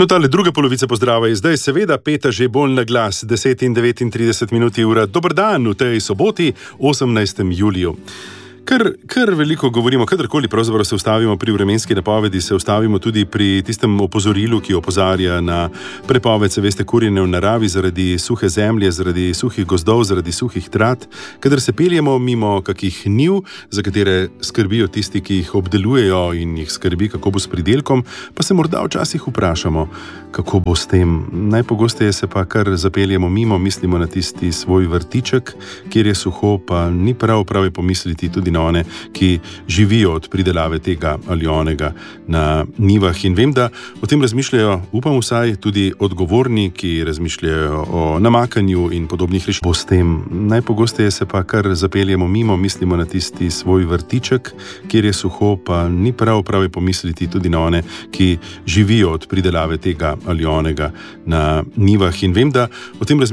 No, tale druga polovica pozdrava je zdaj seveda peta že bolj na glas, 10 in 39 minuti ura. Dober dan v tej soboti, 18. juliju. Kar veliko govorimo, kadarkoli pravzaprav se ustavimo pri vremenski napovedi, se ustavimo tudi pri tistem opozorilu, ki opozarja na prepoved, se veste, kurjenja v naravi zaradi suhe zemlje, zaradi suhih gozdov, zaradi suhih trat. Kadar se peljemo mimo kakih njiv, za katere skrbijo tisti, ki jih obdelujejo in jih skrbi, kako bo s pridelkom, pa se morda včasih vprašamo, kako bo s tem. Najpogosteje se pa kar zapeljemo mimo, mislimo na tisti svoj vrtiček, kjer je suho, pa ni prav pomisliti tudi na one, ki živijo od pridelave tega ali onega na njivah. In vem, da o tem razmišljajo, upam vsaj, tudi odgovorni, ki razmišljajo o namakanju in podobnih rešitev. S tem najpogosteje se pa kar zapeljemo mimo, mislimo na tisti svoj vrtiček, kjer je suho, pa ni prav pomisliti tudi na one, ki živijo od pridelave tega ali onega na njivah. In vem, da o tem